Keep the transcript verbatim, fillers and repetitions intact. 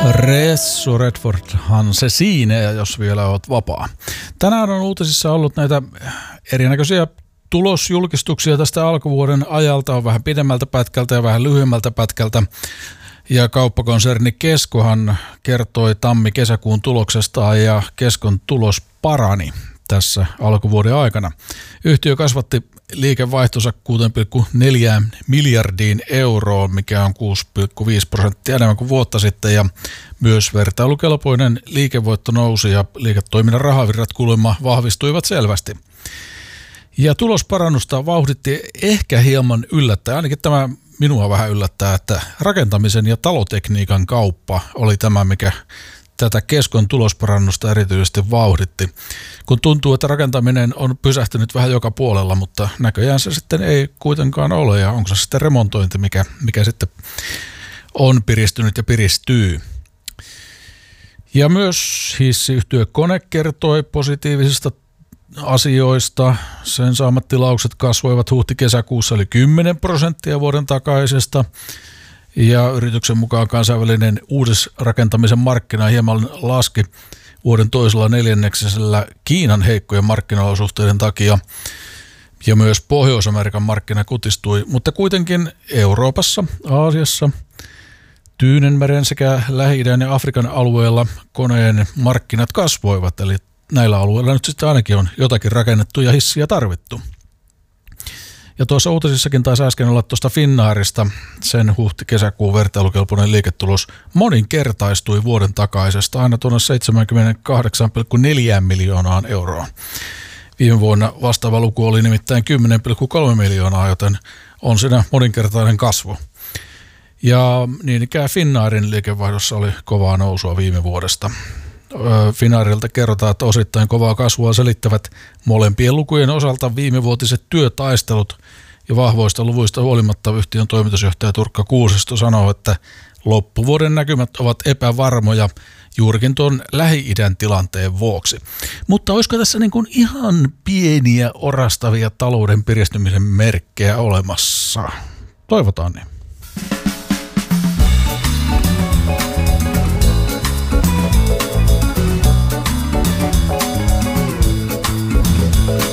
Ressu Redfordhan se siinä, jos vielä olet vapaa. Tänään on uutisissa ollut näitä erinäköisiä tulosjulkistuksia tästä alkuvuoden ajalta, on vähän pidemmältä pätkältä ja vähän lyhyemmältä pätkältä. Ja kauppakonserni Keskohan kertoi tammi-kesäkuun tuloksestaan ja Keskon tulos parani tässä alkuvuoden aikana. Yhtiö kasvatti liikevaihtonsa kuusi pilkku neljä miljardiin euroon, mikä on kuusi pilkku viisi prosenttia enemmän kuin vuotta sitten, ja myös vertailukelpoinen liikevoitto nousi ja liiketoiminnan rahavirrat kuulemma vahvistuivat selvästi. Ja tulosparannusta vauhditti ehkä hieman yllättäen, ainakin tämä minua vähän yllättää, että rakentamisen ja talotekniikan kauppa oli tämä, mikä tätä Keskon tulosparannusta erityisesti vauhditti, kun tuntuu, että rakentaminen on pysähtynyt vähän joka puolella, mutta näköjään se sitten ei kuitenkaan ole, ja onko se sitten remontointi, mikä, mikä sitten on piristynyt ja piristyy. Ja myös hissiyhtiö Kone kertoi positiivisista asioista. Sen saamat tilaukset kasvoivat huhti-kesäkuussa eli kymmenen prosenttia vuoden takaisesta. Ja yrityksen mukaan kansainvälinen uudisrakentamisen markkina hieman laski vuoden toisella neljänneksellä Kiinan heikkojen markkinaolosuhteiden takia. Ja myös Pohjois-Amerikan markkina kutistui, mutta kuitenkin Euroopassa, Aasiassa, Tyynenmeren sekä Lähi-idän ja Afrikan alueella Koneen markkinat kasvoivat. Eli näillä alueilla nyt sitten ainakin on jotakin rakennettu ja hissiä tarvittu. Ja tuossa uutisissakin taisi äsken olla tuosta Finnairista, sen huhti-kesäkuun vertailukelpoinen liiketulos moninkertaistui vuoden takaisesta aina tuonne seitsemänkymmentäkahdeksan pilkku neljä miljoonaan euroa. Viime vuonna vastaava luku oli nimittäin kymmenen pilkku kolme miljoonaa, joten on siinä moninkertainen kasvu. Ja niin ikään Finnairin liikevaihdossa oli kovaa nousua viime vuodesta. Finnairilta kerrotaan, että osittain kovaa kasvua selittävät molempien lukujen osalta viimevuotiset työtaistelut, ja vahvoista luvuista huolimatta yhtiön toimitusjohtaja Turkka Kuusisto sanoo, että loppuvuoden näkymät ovat epävarmoja juurikin tuon Lähi-idän tilanteen vuoksi. Mutta olisiko tässä niin kuin ihan pieniä orastavia talouden piristymisen merkkejä olemassa? Toivotaan niin.